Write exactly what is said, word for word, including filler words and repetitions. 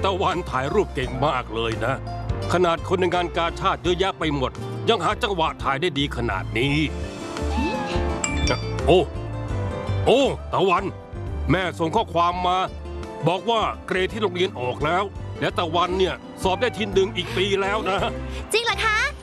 ะวันถ่ายรูปเก่งมากเลยนะขนาดคนในงานกาชาติเยอะแยะไปหมดยังหาจังหวะถ่ายได้ดีขนาดนี้โอ้โอ้ตะวันแม่ส่งข้อความมาบอกว่าเกรดที่โรงเรียนออกแล้วและตะวันเนี่ยสอบได้ที่หนึ่งอีกปีแล้วนะจริงเหรอคะ